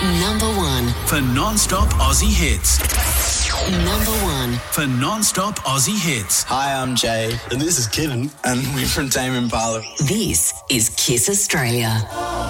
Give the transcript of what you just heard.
Number 1 for non-stop Aussie hits. Number 1 For non-stop Aussie hits. Hi, I'm Jay. And this is Kevin. And we're from Tame Impala. This is Kiss Australia.